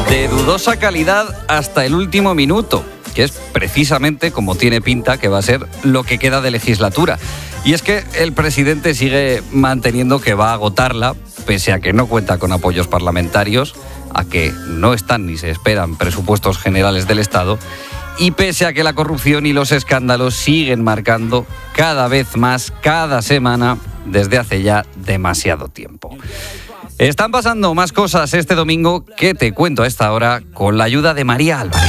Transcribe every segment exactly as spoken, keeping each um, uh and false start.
De dudosa calidad hasta el último minuto, que es precisamente como tiene pinta que va a ser lo que queda de legislatura. Y es que el presidente sigue manteniendo que va a agotarla, pese a que no cuenta con apoyos parlamentarios, a que no están ni se esperan presupuestos generales del Estado, y pese a que la corrupción y los escándalos siguen marcando cada vez más, cada semana, desde hace ya demasiado tiempo. Están pasando más cosas este domingo que te cuento a esta hora con la ayuda de María Álvarez.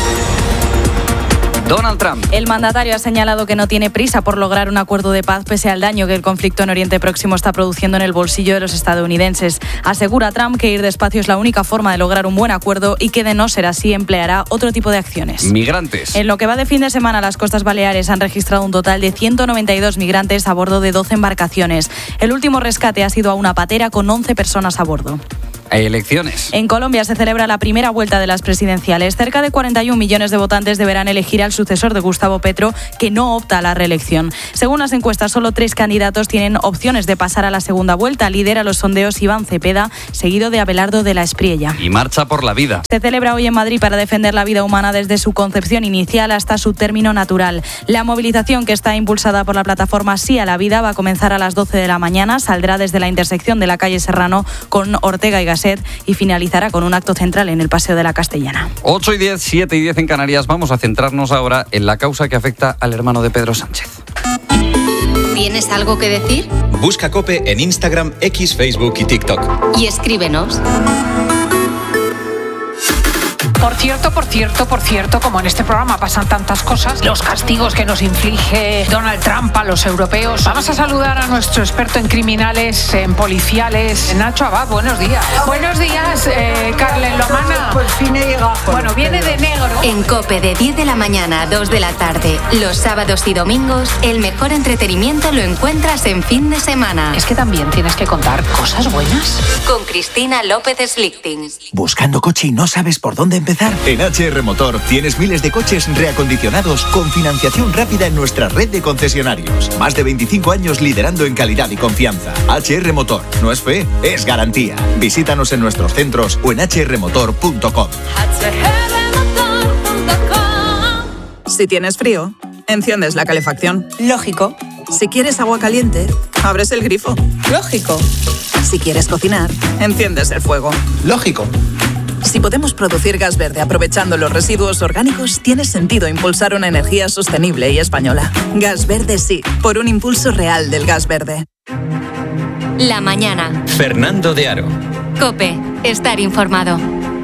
Donald Trump. El mandatario ha señalado que no tiene prisa por lograr un acuerdo de paz pese al daño que el conflicto en Oriente Próximo está produciendo en el bolsillo de los estadounidenses. Asegura Trump que ir despacio es la única forma de lograr un buen acuerdo y que de no ser así empleará otro tipo de acciones. Migrantes. En lo que va de fin de semana, las costas baleares han registrado un total de ciento noventa y dos migrantes a bordo de doce embarcaciones. El último rescate ha sido a una patera con once personas a bordo. Hay elecciones. En Colombia se celebra la primera vuelta de las presidenciales. Cerca de cuarenta y un millones de votantes deberán elegir al sucesor de Gustavo Petro, que no opta a la reelección. Según las encuestas, solo tres candidatos tienen opciones de pasar a la segunda vuelta. Lidera los sondeos Iván Cepeda, seguido de Abelardo de la Espriella. Y Marcha por la Vida. Se celebra hoy en Madrid para defender la vida humana desde su concepción inicial hasta su término natural. La movilización, que está impulsada por la plataforma Sí a la Vida, va a comenzar a las doce de la mañana. Saldrá desde la intersección de la calle Serrano con Ortega y Gasset y finalizará con un acto central en el Paseo de la Castellana. ocho y diez, siete y diez en Canarias. Vamos a centrarnos ahora en la causa que afecta al hermano de Pedro Sánchez. ¿Tienes algo que decir? Busca COPE en Instagram, X, Facebook y TikTok. Y escríbenos. Por cierto, por cierto, por cierto, como en este programa pasan tantas cosas, los castigos que nos inflige Donald Trump a los europeos. Vamos a saludar a nuestro experto en criminales, en policiales, Nacho Abad. Buenos días. Buenos días, eh, Carlen Lomana. Por fin he llegado. Bueno, viene de negro. En COPE de diez de la mañana a dos de la tarde, los sábados y domingos, el mejor entretenimiento lo encuentras en fin de semana. Es que también tienes que contar cosas buenas. Con Cristina López Slichting. ¿Buscando coche y no sabes por dónde empezar? En H R Motor tienes miles de coches reacondicionados con financiación rápida en nuestra red de concesionarios. Más de veinticinco años liderando en calidad y confianza. H R Motor, no es fe, es garantía. Visítanos en nuestros centros o en h r motor punto com. Si tienes frío, enciendes la calefacción. Lógico. Si quieres agua caliente, abres el grifo. Lógico. Si quieres cocinar, enciendes el fuego. Lógico. Si podemos producir gas verde aprovechando los residuos orgánicos, tiene sentido impulsar una energía sostenible y española. Gas Verde sí, por un impulso real del gas verde. La mañana. Fernando de Aro. COPE. Estar informado.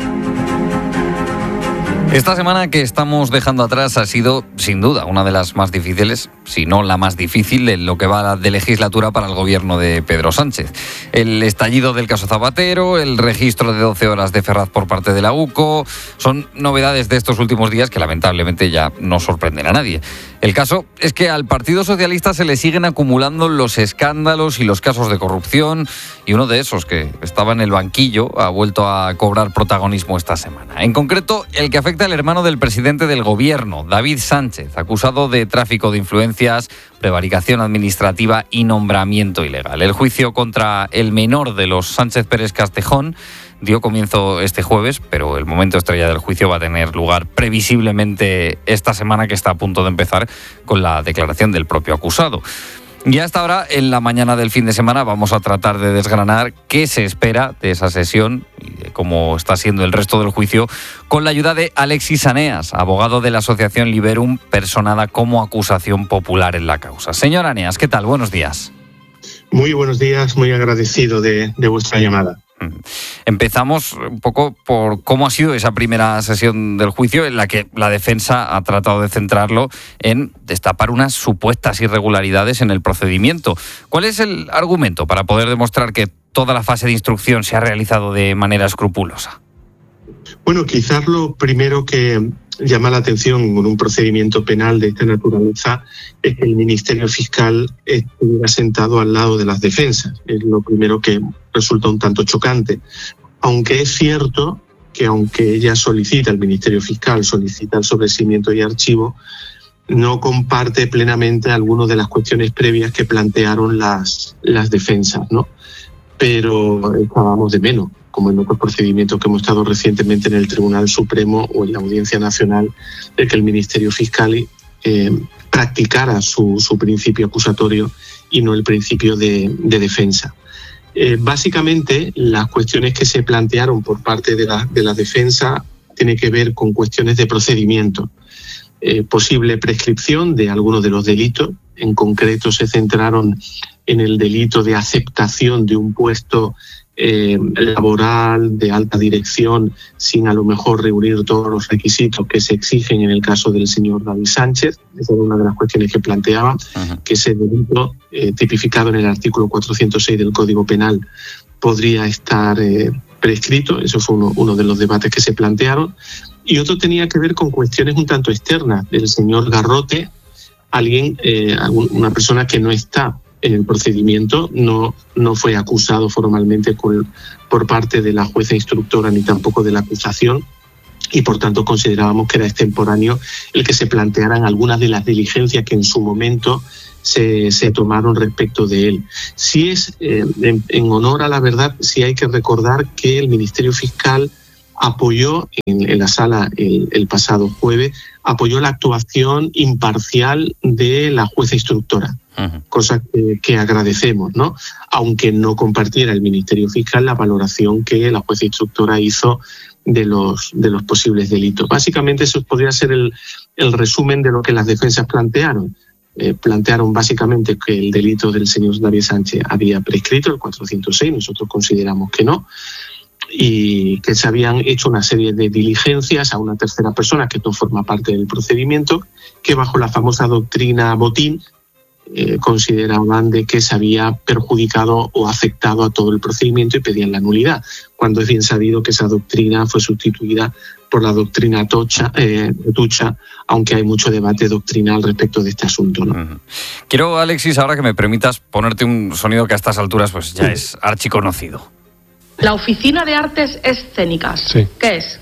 Esta semana que estamos dejando atrás ha sido, sin duda, una de las más difíciles, si no la más difícil, en lo que va de legislatura para el gobierno de Pedro Sánchez. El estallido del caso Zapatero, el registro de doce horas de Ferraz por parte de la U C O, son novedades de estos últimos días que lamentablemente ya no sorprenden a nadie. El caso es que al Partido Socialista se le siguen acumulando los escándalos y los casos de corrupción, y uno de esos, que estaba en el banquillo, ha vuelto a cobrar protagonismo esta semana. En concreto, el que afecta al hermano del presidente del gobierno, David Sánchez, acusado de tráfico de influencias, prevaricación administrativa y nombramiento ilegal. El juicio contra el menor de los Sánchez Pérez Castejón dio comienzo este jueves, pero el momento estrella del juicio va a tener lugar previsiblemente esta semana, que está a punto de empezar con la declaración del propio acusado. Y hasta ahora, en la mañana del fin de semana, vamos a tratar de desgranar qué se espera de esa sesión y de cómo está siendo el resto del juicio, con la ayuda de Alexis Aneas, abogado de la asociación Liberum, personada como acusación popular en la causa. Señor Aneas, ¿qué tal? Buenos días. Muy buenos días, muy agradecido de, de vuestra llamada. Empezamos un poco por cómo ha sido esa primera sesión del juicio, en la que la defensa ha tratado de centrarlo en destapar unas supuestas irregularidades en el procedimiento. ¿Cuál es el argumento para poder demostrar que toda la fase de instrucción se ha realizado de manera escrupulosa? Bueno, quizás lo primero que llama la atención con un procedimiento penal de esta naturaleza es que el Ministerio Fiscal estuviera sentado al lado de las defensas. Es lo primero que resulta un tanto chocante. Aunque es cierto que aunque ella solicita, el Ministerio Fiscal solicita el sobreseimiento y archivo, no comparte plenamente algunas de las cuestiones previas que plantearon las, las defensas, ¿no? Pero estábamos de menos. como en otros procedimientos que hemos estado recientemente en el Tribunal Supremo o en la Audiencia Nacional, de que el Ministerio Fiscal eh, practicara su, su principio acusatorio y no el principio de, de defensa. Eh, básicamente, las cuestiones que se plantearon por parte de la, de la defensa tienen que ver con cuestiones de procedimiento. Eh, posible prescripción de algunos de los delitos. En concreto, se centraron en el delito de aceptación de un puesto eh, laboral de alta dirección sin a lo mejor reunir todos los requisitos que se exigen en el caso del señor David Sánchez. Esa era una de las cuestiones que planteaba, uh-huh. que ese delito eh, tipificado en el artículo cuatrocientos seis del Código Penal podría estar eh, prescrito. Eso fue uno, uno de los debates que se plantearon. Y otro tenía que ver con cuestiones un tanto externas del señor Garrote, alguien, eh, una persona que no está en el procedimiento, no, no fue acusado formalmente por, por parte de la jueza instructora ni tampoco de la acusación, y por tanto considerábamos que era extemporáneo el que se plantearan algunas de las diligencias que en su momento se, se tomaron respecto de él. Si es, eh, en, en honor a la verdad, sí hay que recordar que el Ministerio Fiscal apoyó en, en la sala el, el pasado jueves, apoyó la actuación imparcial de la jueza instructora, uh-huh. cosa que, que agradecemos, ¿no? Aunque no compartiera el Ministerio Fiscal la valoración que la jueza instructora hizo de los, de los posibles delitos. Básicamente eso podría ser el, el resumen de lo que las defensas plantearon. Eh, plantearon básicamente que el delito del señor David Sánchez había prescrito, el cuatrocientos seis, nosotros consideramos que no, y que se habían hecho una serie de diligencias a una tercera persona que no forma parte del procedimiento, que bajo la famosa doctrina Botín eh, consideraban de que se había perjudicado o afectado a todo el procedimiento y pedían la nulidad, cuando es bien sabido que esa doctrina fue sustituida por la doctrina Tocha, eh, Tucha, aunque hay mucho debate doctrinal respecto de este asunto, ¿no? Uh-huh. Quiero, Alexis, ahora que me permitas ponerte un sonido que a estas alturas pues ya es archiconocido. La Oficina de Artes Escénicas. Sí. ¿Qué es?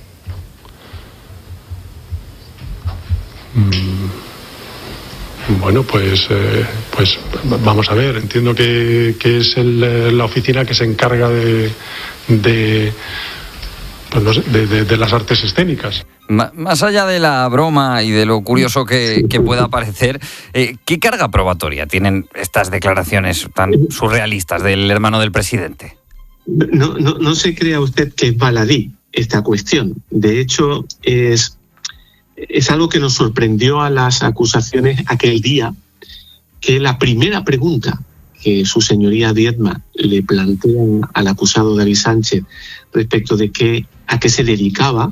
Mm, bueno, pues, eh, pues vamos a ver. Entiendo que, que es el, la oficina que se encarga de, de, pues no sé, de, de, de las artes escénicas. Más allá de la broma y de lo curioso que, que pueda parecer, eh, ¿qué carga probatoria tienen estas declaraciones tan surrealistas del hermano del presidente? No, no, no se crea usted que es baladí esta cuestión. De hecho, es, es algo que nos sorprendió a las acusaciones aquel día, que la primera pregunta que su señoría Diezma le plantean al acusado David Sánchez respecto de qué, a qué se dedicaba,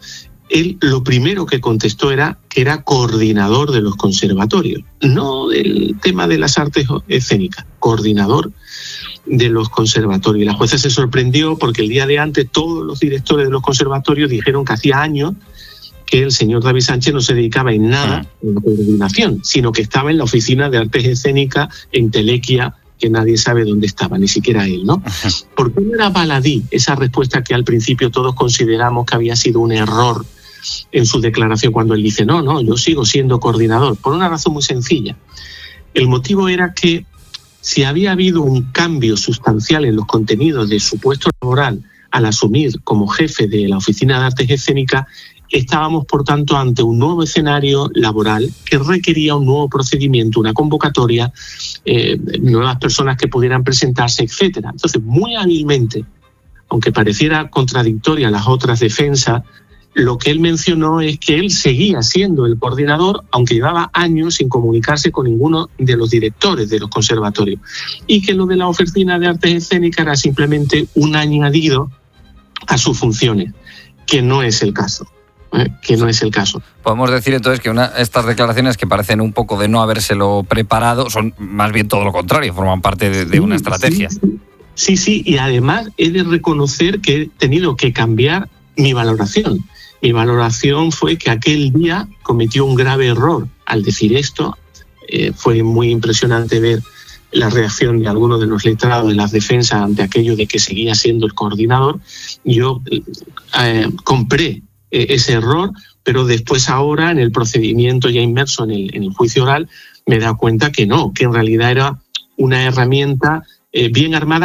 él lo primero que contestó era que era coordinador de los conservatorios, no del tema de las artes escénicas, coordinador de los conservatorios. Y la jueza se sorprendió porque el día de antes todos los directores de los conservatorios dijeron que hacía años que el señor David Sánchez no se dedicaba en nada en la coordinación, sino que estaba en la Oficina de Artes Escénicas en Telequia, que nadie sabe dónde estaba, ni siquiera él, ¿no? ¿Por qué no era baladí esa respuesta que al principio todos consideramos que había sido un error en su declaración cuando él dice, no, no, yo sigo siendo coordinador? Por una razón muy sencilla. El motivo era que si había habido un cambio sustancial en los contenidos de su puesto laboral al asumir como jefe de la Oficina de Artes Escénicas, estábamos, por tanto, ante un nuevo escenario laboral que requería un nuevo procedimiento, una convocatoria, eh, nuevas personas que pudieran presentarse, etcétera. Entonces, muy hábilmente, aunque pareciera contradictoria a las otras defensas, lo que él mencionó es que él seguía siendo el coordinador, aunque llevaba años sin comunicarse con ninguno de los directores de los conservatorios, y que lo de la Oficina de Artes Escénicas era simplemente un añadido a sus funciones, que no es el caso. ¿eh? Que no es el caso. Podemos decir entonces que una, estas declaraciones que parecen un poco de no habérselo preparado son más bien todo lo contrario, forman parte de, de una estrategia. Sí, sí, sí, sí, y además he de reconocer que he tenido que cambiar mi valoración. Mi valoración fue que aquel día cometió un grave error al decir esto. Eh, fue muy impresionante ver la reacción de algunos de los letrados de las defensas ante aquello de que seguía siendo el coordinador. Yo eh, compré eh, ese error, pero después ahora en el procedimiento ya inmerso en el, en el juicio oral me he dado cuenta que no, que en realidad era una herramienta eh, bien armada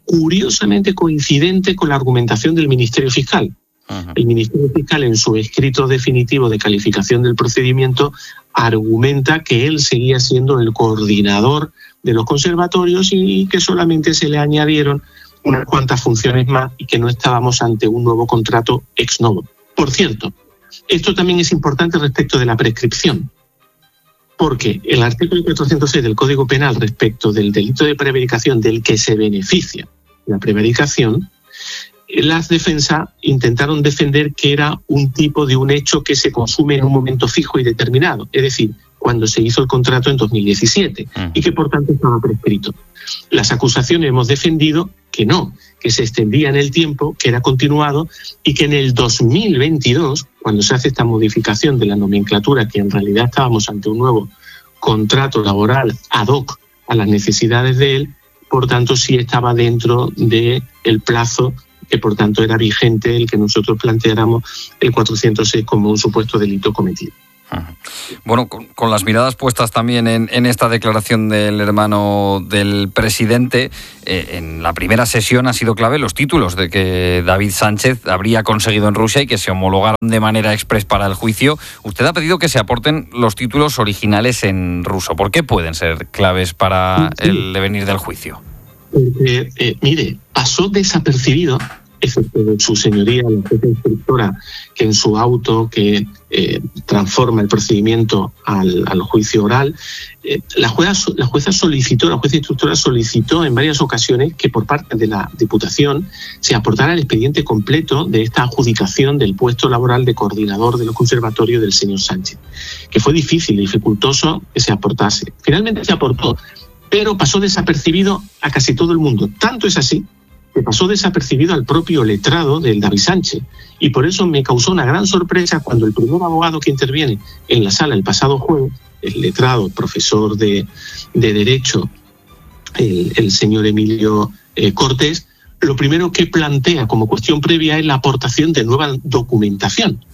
curiosamente coincidente con la argumentación del Ministerio Fiscal. Ajá. El Ministerio Fiscal, en su escrito definitivo de calificación del procedimiento, argumenta que él seguía siendo el coordinador de los conservatorios y que solamente se le añadieron unas cuantas funciones más y que no estábamos ante un nuevo contrato ex novo. Por cierto, esto también es importante respecto de la prescripción, porque el artículo cuatrocientos seis del Código Penal respecto del delito de prevaricación del que se beneficia la prevaricación, las defensas intentaron defender que era un tipo de un hecho que se consume en un momento fijo y determinado, es decir, cuando se hizo el contrato en dos mil diecisiete, y que por tanto estaba prescrito. Las acusaciones hemos defendido que no, que se extendía en el tiempo, que era continuado y que en el dos mil veintidós, cuando se hace esta modificación de la nomenclatura, que en realidad estábamos ante un nuevo contrato laboral ad hoc a las necesidades de él, por tanto sí estaba dentro del plazo que por tanto era vigente el que nosotros planteáramos el cuatrocientos seis como un supuesto delito cometido. Bueno, con, con las miradas puestas también en, en esta declaración del hermano del presidente, eh, en la primera sesión ha sido clave los títulos de que David Sánchez habría conseguido en Rusia y que se homologaron de manera express para el juicio. Usted ha pedido que se aporten los títulos originales en ruso. ¿Por qué pueden ser claves para sí. el devenir del juicio? Eh, eh, mire, pasó desapercibido, excepto de su señoría, la jefa instructora, que en su auto que eh, transforma el procedimiento al, al juicio oral, eh, la, jueza, la jueza solicitó, la jueza instructora solicitó en varias ocasiones que por parte de la Diputación se aportara el expediente completo de esta adjudicación del puesto laboral de coordinador de los conservatorios del señor Sánchez, que fue difícil y dificultoso que se aportase. Finalmente se aportó, pero pasó desapercibido a casi todo el mundo. Tanto es así que pasó desapercibido al propio letrado del David Sánchez. Y por eso me causó una gran sorpresa cuando el primer abogado que interviene en la sala el pasado jueves, el letrado, profesor de, de Derecho, el, el señor Emilio eh, Cortés, lo primero que plantea como cuestión previa es la aportación de nueva documentación.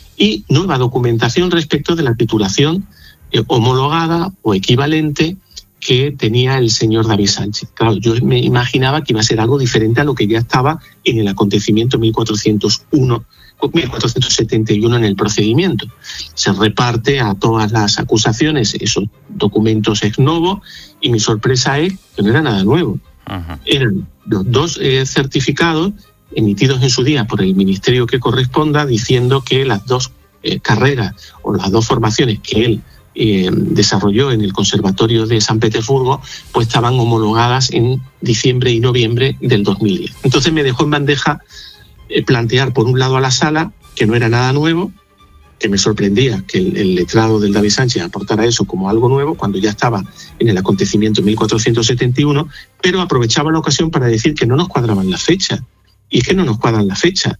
Y nueva documentación respecto de la titulación eh, homologada o equivalente que tenía el señor David Sánchez. Claro, yo me imaginaba que iba a ser algo diferente a lo que ya estaba en el acontecimiento mil cuatrocientos uno, mil cuatrocientos setenta y uno en el procedimiento. Se reparte a todas las acusaciones esos documentos ex novo y mi sorpresa es que no era nada nuevo. Ajá. Eran los dos eh, certificados emitidos en su día por el ministerio que corresponda diciendo que las dos eh, carreras o las dos formaciones que él Eh, desarrolló en el Conservatorio de San Petersburgo, pues estaban homologadas en diciembre y noviembre del dos mil diez. Entonces me dejó en bandeja eh, plantear por un lado a la sala que no era nada nuevo, que me sorprendía que el, el letrado del David Sánchez aportara eso como algo nuevo cuando ya estaba en el acontecimiento mil cuatrocientos setenta y uno, pero aprovechaba la ocasión para decir que no nos cuadraban las fechas. Y es que no nos cuadran las fechas.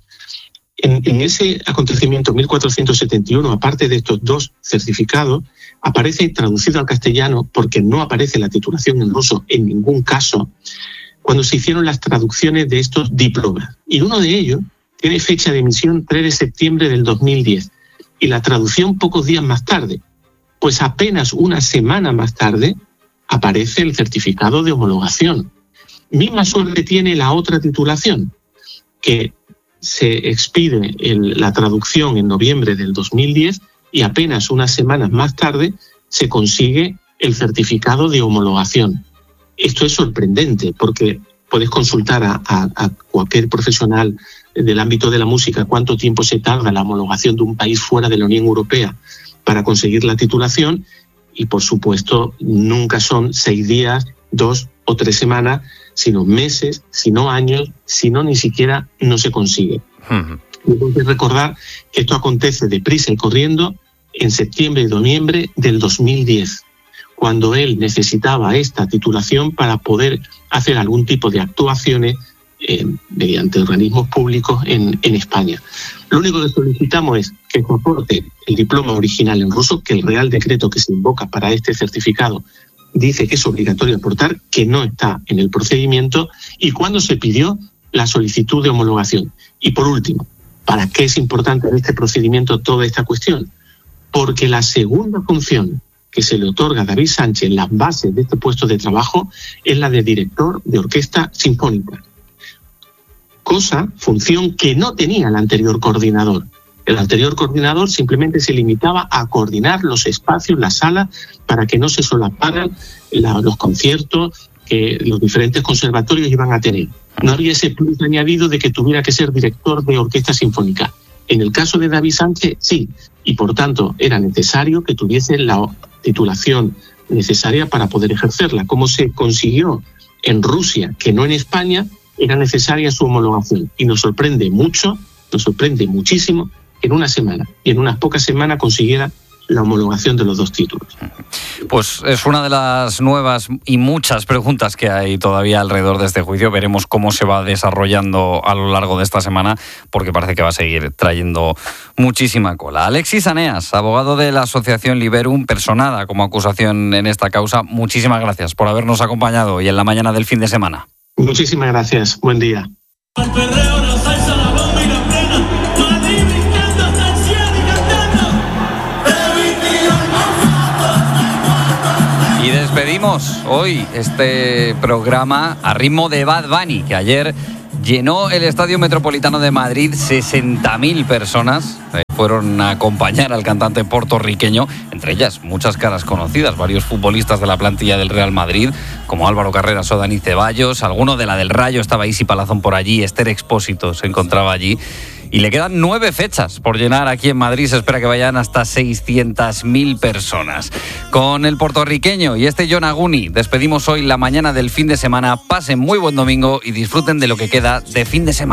En, en ese acontecimiento mil cuatrocientos setenta y uno, aparte de estos dos certificados, aparece traducido al castellano, porque no aparece la titulación en ruso en ningún caso, cuando se hicieron las traducciones de estos diplomas. Y uno de ellos tiene fecha de emisión tres de septiembre del dos mil diez y la traducción pocos días más tarde. Pues apenas una semana más tarde aparece el certificado de homologación. Misma suerte tiene la otra titulación, que se expide el, la traducción en noviembre del dos mil diez y apenas unas semanas más tarde se consigue el certificado de homologación. Esto es sorprendente porque puedes consultar a, a, a cualquier profesional del ámbito de la música cuánto tiempo se tarda la homologación de un país fuera de la Unión Europea para conseguir la titulación y, por supuesto, nunca son seis días, dos o tres semanas, sino meses, sino años, sino ni siquiera no se consigue. Uh-huh. Entonces recordar que esto acontece deprisa y corriendo en septiembre y noviembre del dos mil diez, cuando él necesitaba esta titulación para poder hacer algún tipo de actuaciones eh, mediante organismos públicos en, en España. Lo único que solicitamos es que aporte el diploma original en ruso, que el Real Decreto que se invoca para este certificado dice que es obligatorio aportar, que no está en el procedimiento, y cuando se pidió la solicitud de homologación. Y por último, ¿para qué es importante en este procedimiento toda esta cuestión? Porque la segunda función que se le otorga a David Sánchez, las bases de este puesto de trabajo, es la de director de orquesta sinfónica. Cosa, función que no tenía el anterior coordinador. El anterior coordinador simplemente se limitaba a coordinar los espacios, las salas, para que no se solaparan la, los conciertos que los diferentes conservatorios iban a tener. No había ese plus añadido de que tuviera que ser director de orquesta sinfónica. En el caso de David Sánchez, sí, y por tanto era necesario que tuviese la titulación necesaria para poder ejercerla. Como se consiguió en Rusia, que no en España, era necesaria su homologación. Y nos sorprende mucho, nos sorprende muchísimo que en una semana y en unas pocas semanas consiguiera la homologación de los dos títulos. Pues es una de las nuevas y muchas preguntas que hay todavía alrededor de este juicio. Veremos cómo se va desarrollando a lo largo de esta semana, porque parece que va a seguir trayendo muchísima cola. Alexis Aneas, abogado de la Asociación Liberum, personada como acusación en esta causa, muchísimas gracias por habernos acompañado hoy en la mañana del fin de semana. Muchísimas gracias. Buen día. Y despedimos hoy este programa a ritmo de Bad Bunny, que ayer llenó el Estadio Metropolitano de Madrid. sesenta mil personas eh, fueron a acompañar al cantante puertorriqueño, entre ellas muchas caras conocidas, varios futbolistas de la plantilla del Real Madrid, como Álvaro Carreras o Dani Ceballos, alguno de la del Rayo, estaba Isi Palazón por allí, Esther Expósito se encontraba allí. Y le quedan nueve fechas por llenar aquí en Madrid. Se espera que vayan hasta seiscientas mil personas. Con el puertorriqueño y este John Aguni despedimos hoy la mañana del fin de semana. Pasen muy buen domingo y disfruten de lo que queda de fin de semana.